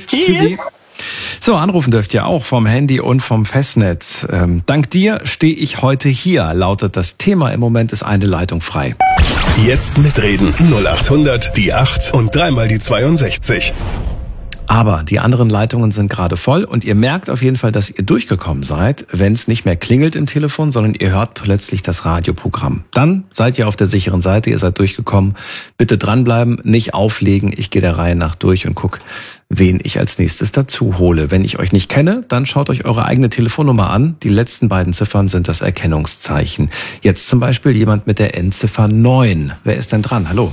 Tschüss. So, anrufen dürft ihr auch vom Handy und vom Festnetz. Dank dir stehe ich heute hier, lautet das Thema. Im Moment ist eine Leitung frei. Jetzt mitreden. 0800 die 8 und dreimal die 62. Aber die anderen Leitungen sind gerade voll und ihr merkt auf jeden Fall, dass ihr durchgekommen seid, wenn es nicht mehr klingelt im Telefon, sondern ihr hört plötzlich das Radioprogramm. Dann seid ihr auf der sicheren Seite, ihr seid durchgekommen. Bitte dranbleiben, nicht auflegen. Ich gehe der Reihe nach durch und guck, wen ich als nächstes dazu hole. Wenn ich euch nicht kenne, dann schaut euch eure eigene Telefonnummer an. Die letzten beiden Ziffern sind das Erkennungszeichen. Jetzt zum Beispiel jemand mit der Endziffer 9. Wer ist denn dran? Hallo?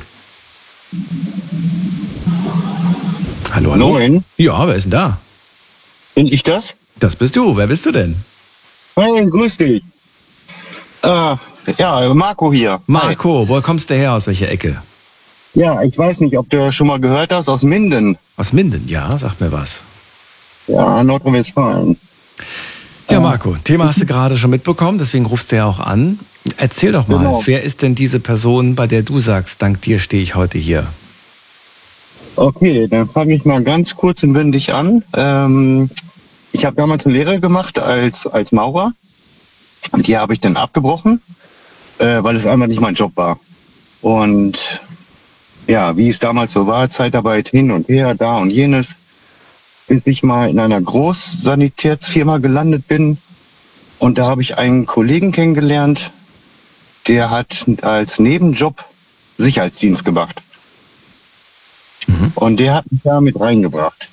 Hallo, hallo. 9? Ja, wer ist denn da? Bin ich das? Das bist du. Wer bist du denn? Hey, grüß dich. Ja, Marco hier. Marco, woher kommst du her? Aus welcher Ecke? Ja, ich weiß nicht, ob du schon mal gehört hast, aus Minden. Aus Minden, ja, sag mir was. Ja, Nordrhein-Westfalen. Ja, Marco, Thema hast du gerade schon mitbekommen, deswegen rufst du ja auch an. Erzähl doch mal, Genau. Wer ist denn diese Person, bei der du sagst, dank dir stehe ich heute hier? Okay, dann fange ich mal ganz kurz und bündig an. Ich habe damals eine Lehre gemacht als Maurer. Die habe ich dann abgebrochen, weil es einfach nicht mein Job war. Und ja, wie es damals so war, Zeitarbeit hin und her, da und jenes, bis ich mal in einer Großsanitätsfirma gelandet bin. Und da habe ich einen Kollegen kennengelernt, der hat als Nebenjob Sicherheitsdienst gemacht. Und der hat mich da mit reingebracht.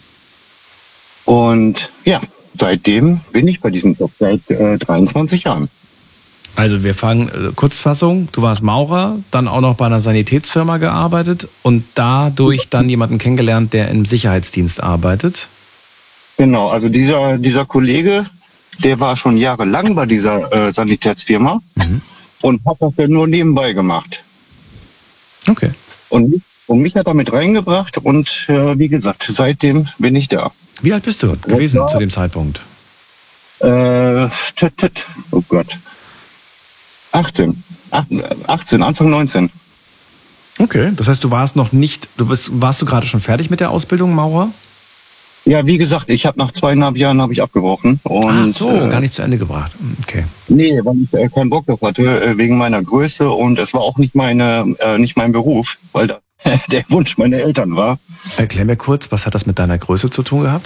Und ja, seitdem bin ich bei diesem Job seit 23 Jahren. Also wir fangen, Kurzfassung, du warst Maurer, dann auch noch bei einer Sanitätsfirma gearbeitet und dadurch dann jemanden kennengelernt, der im Sicherheitsdienst arbeitet. Genau, also dieser Kollege, der war schon jahrelang bei dieser Sanitätsfirma und hat das dann nur nebenbei gemacht. Okay. Und mich hat er mit reingebracht und wie gesagt, seitdem bin ich da. Wie alt bist du gewesen zu dem Zeitpunkt? Oh Gott. 18, Anfang 19. Okay, das heißt, du warst noch nicht, warst du gerade schon fertig mit der Ausbildung, Maurer? Ja, wie gesagt, ich habe nach 2,5 Jahren habe ich abgebrochen. Und, ach so, gar nicht zu Ende gebracht. Okay. Nee, weil ich keinen Bock drauf hatte, wegen meiner Größe und es war auch nicht mein Beruf, weil da der Wunsch meiner Eltern war. Erklär mir kurz, was hat das mit deiner Größe zu tun gehabt?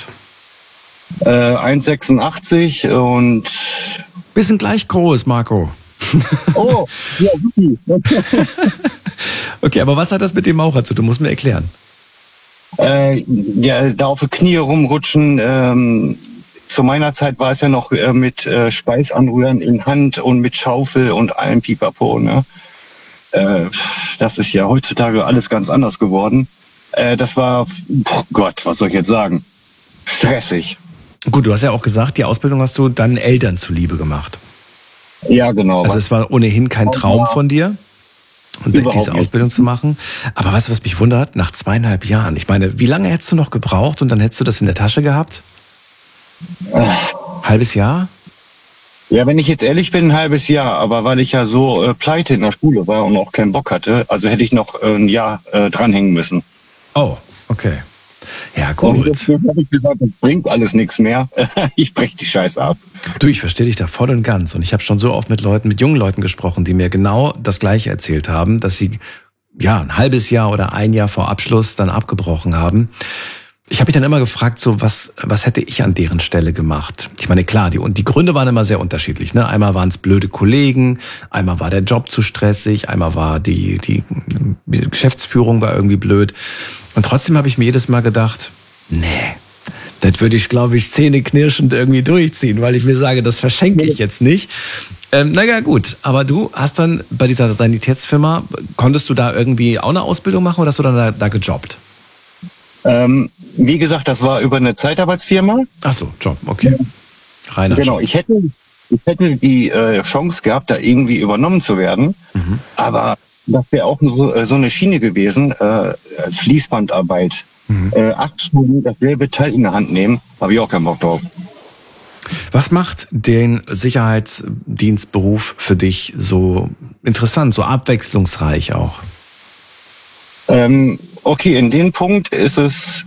1,86 und... Wir sind gleich groß, Marco. Oh, ja, super. Okay, aber was hat das mit dem Maurer zu tun? Musst du mir erklären. Ja, da auf die Knie rumrutschen. Zu meiner Zeit war es ja noch mit Speis anrühren in Hand und mit Schaufel und allem Pipapo. Ne? Das ist ja heutzutage alles ganz anders geworden. Das war, Gott, was soll ich jetzt sagen? Stressig. Gut, du hast ja auch gesagt, die Ausbildung hast du deinen Eltern zuliebe gemacht. Ja, genau. Also es war ohnehin kein Traum von dir, und diese Ausbildung zu machen. Aber weißt du, was mich wundert? Nach 2,5 Jahren. Ich meine, wie lange hättest du noch gebraucht und dann hättest du das in der Tasche gehabt? Halbes Jahr? Ja, wenn ich jetzt ehrlich bin, ein halbes Jahr. Aber weil ich ja so pleite in der Schule war und auch keinen Bock hatte, also hätte ich noch ein Jahr dranhängen müssen. Oh, okay. Ja, Und gut. jetzt habe ich gesagt, das bringt alles nichts mehr. Ich breche die Scheiße ab. Du, ich verstehe dich da voll und ganz. Und ich habe schon so oft mit jungen Leuten gesprochen, die mir genau das Gleiche erzählt haben, dass sie ja ein halbes Jahr oder ein Jahr vor Abschluss dann abgebrochen haben. Ich habe mich dann immer gefragt, so was hätte ich an deren Stelle gemacht? Ich meine, klar, die Gründe waren immer sehr unterschiedlich. Ne? Einmal waren es blöde Kollegen, einmal war der Job zu stressig, einmal war die Geschäftsführung war irgendwie blöd. Und trotzdem habe ich mir jedes Mal gedacht, nee, das würde ich, glaube ich, zähneknirschend irgendwie durchziehen, weil ich mir sage, das verschenke ich jetzt nicht. Naja, gut, aber du hast dann bei dieser Sanitätsfirma, konntest du da irgendwie auch eine Ausbildung machen oder hast du dann da gejobbt? Wie gesagt, das war über eine Zeitarbeitsfirma. Ach so, Job, okay. Reiner Genau, Job. ich hätte die Chance gehabt, da irgendwie übernommen zu werden. Aber das wäre auch so eine Schiene gewesen, Fließbandarbeit. 8 Stunden dasselbe Teil in der Hand nehmen, habe ich auch keinen Bock drauf. Was macht den Sicherheitsdienstberuf für dich so interessant, so abwechslungsreich auch? Okay, in dem Punkt ist es